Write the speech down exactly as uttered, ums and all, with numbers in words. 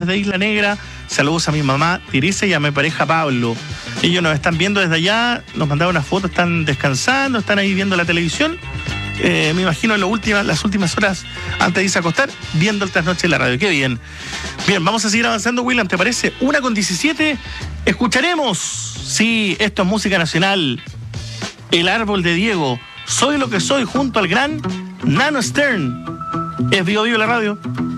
desde Isla Negra. Saludos a mi mamá Teresa y a mi pareja Pablo. Ellos nos están viendo desde allá, nos mandaron una foto, están descansando, están ahí viendo la televisión. Eh, me imagino en lo última, las últimas horas antes de irse a acostar, viendo el trasnoche en la radio. Qué bien. Bien, vamos a seguir avanzando, William, ¿te parece? Una con diecisiete. Escucharemos, sí, esto es música nacional. El árbol de Diego. Soy lo que soy junto al gran Nano Stern. Es Vivo Vivo la radio.